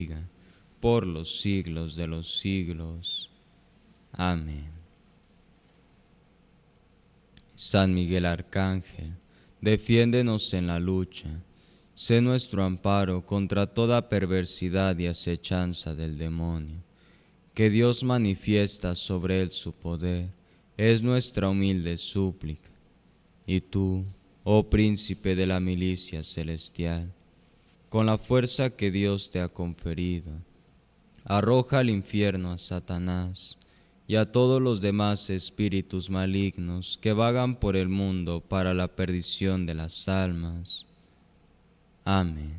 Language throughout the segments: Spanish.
por los siglos de los siglos. Amén. San Miguel Arcángel, defiéndenos en la lucha. Sé nuestro amparo contra toda perversidad y acechanza del demonio. Que Dios manifiesta sobre él su poder, es nuestra humilde súplica. Y tú, oh príncipe de la milicia celestial, con la fuerza que Dios te ha conferido, arroja al infierno a Satanás y a todos los demás espíritus malignos que vagan por el mundo para la perdición de las almas. Amén.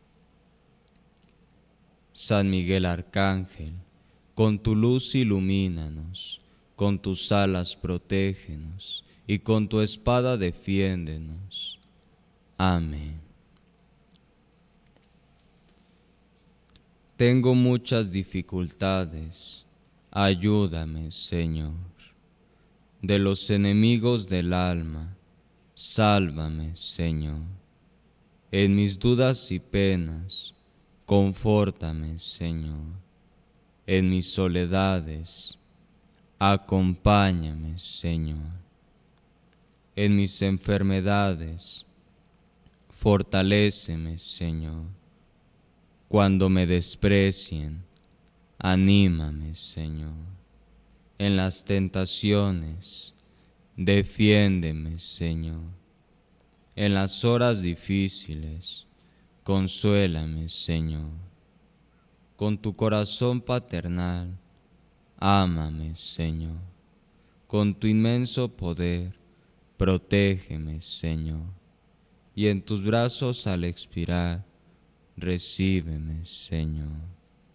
San Miguel Arcángel, con tu luz ilumínanos, con tus alas protégenos, y con tu espada defiéndenos. Amén. Tengo muchas dificultades, ayúdame, Señor. De los enemigos del alma, sálvame, Señor. En mis dudas y penas, confórtame, Señor. En mis soledades, acompáñame, Señor. En mis enfermedades, fortaléceme, Señor. Cuando me desprecien, anímame, Señor. En las tentaciones, defiéndeme, Señor. En las horas difíciles, consuélame, Señor. Con tu corazón paternal, ámame, Señor. Con tu inmenso poder, protégeme, Señor. Y en tus brazos al expirar, recíbeme, Señor.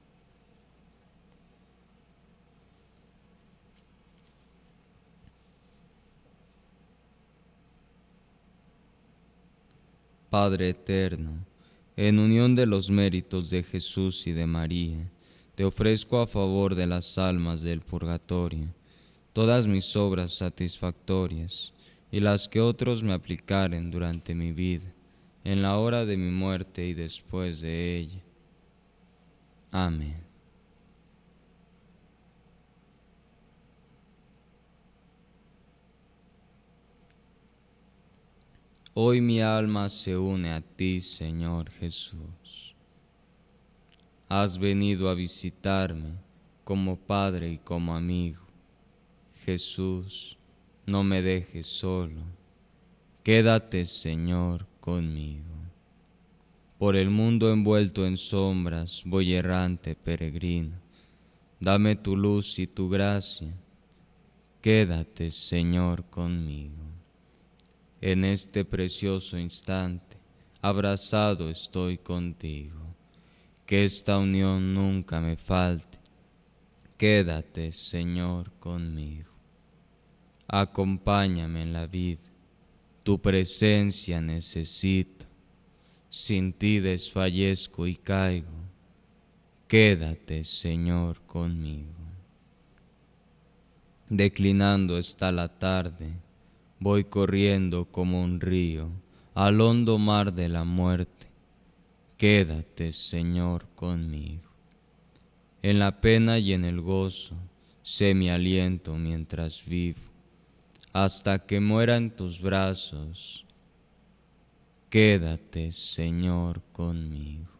Padre eterno, en unión de los méritos de Jesús y de María, te ofrezco a favor de las almas del purgatorio todas mis obras satisfactorias y las que otros me aplicaren durante mi vida, en la hora de mi muerte y después de ella. Amén. Hoy mi alma se une a ti, Señor Jesús. Has venido a visitarme como Padre y como amigo. Jesús, no me dejes solo. Quédate, Señor, conmigo. Por el mundo envuelto en sombras voy errante peregrino. Dame tu luz y tu gracia. Quédate, Señor, conmigo. En este precioso instante, abrazado estoy contigo. Que esta unión nunca me falte. Quédate, Señor, conmigo. Acompáñame en la vida. Tu presencia necesito. Sin ti desfallezco y caigo. Quédate, Señor, conmigo. Declinando está la tarde. Voy corriendo como un río al hondo mar de la muerte. Quédate, Señor, conmigo. En la pena y en el gozo, sé mi aliento mientras vivo, hasta que muera en tus brazos. Quédate, Señor, conmigo.